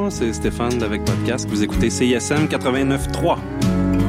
c'est Stéphane d'Avec Podcast. Vous écoutez CISM 89.3.